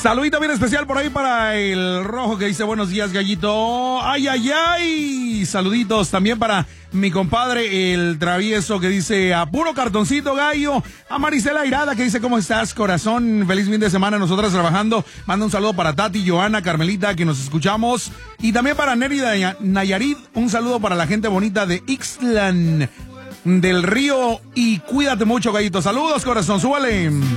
Saludito bien especial por ahí para el Rojo que dice buenos días, Gallito. Ay, ay, ay. Saluditos también para mi compadre el Travieso que dice a puro cartoncito, Gallo. A Marisela Irada que dice ¿cómo estás, corazón? Feliz fin de semana, nosotras trabajando. Manda un saludo para Tati, Joana, Carmelita que nos escuchamos. Y también para Nérida Nayarit, un saludo para la gente bonita de Ixtlan del Río. Y cuídate mucho, Gallito. Saludos, corazón, súbale.